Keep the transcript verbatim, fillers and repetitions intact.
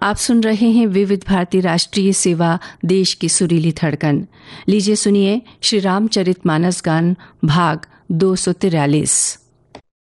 आप सुन रहे हैं विविध भारती राष्ट्रीय सेवा, देश की सुरीली धड़कन। लीजिए सुनिए श्री रामचरितमानस गान भाग दो सौ तिरालीस।